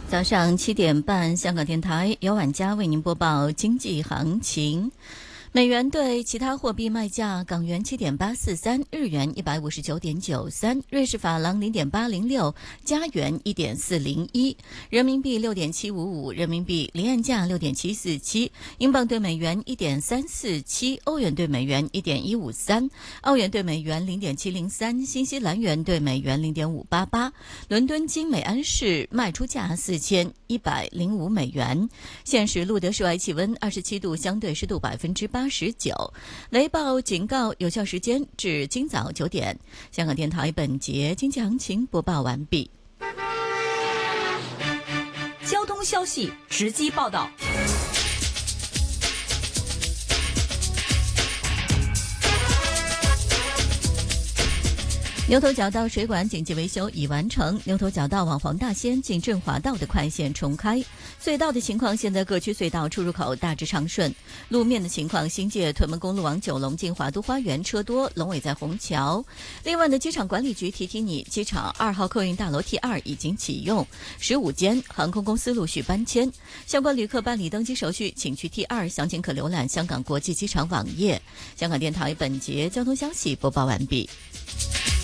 早上7点半，香港电台由晚佳为您播报经济行情。美元对其他货币卖价：港元7.843，日元159.93，瑞士法郎0.806，加元1.401，人民币6.755，人民币离岸价6.747，英镑对美元1.347，欧元对美元1.153，澳元对美元0.703，新西兰元对美元0.588。伦敦金每安士卖出价4105美元。现时录得室外气温27度，相对湿度89%。雷暴警告有效时间至今早9点。香港电台本节经济行情播报完毕。 交通消息直击报道。 牛头角道水管紧急维修已完成，牛头角道往黄大仙进振华道的快线重开。隧道的情况，现在各区隧道出入口大致畅顺。路面的情况，新界屯门公路往九龙进华都花园车多，龙尾在虹桥。另外呢，机场管理局提醒你，机场2号客运大楼 T2 已经启用，15间航空公司陆续搬迁，相关旅客办理登机手续，请去 T2，详情可浏览香港国际机场网页。香港电台本节交通消息播报完毕。